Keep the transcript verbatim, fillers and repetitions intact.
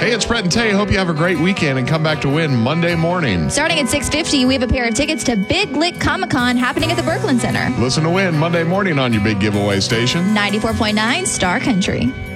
Hey, it's Brett and Tay. Hope you have a great weekend and come back to win Monday morning. Starting at six fifty, we have a pair of tickets to Big Lick Comic-Con happening at the Berkland Center. Listen to win Monday morning on your big giveaway station. ninety-four point nine Star Country.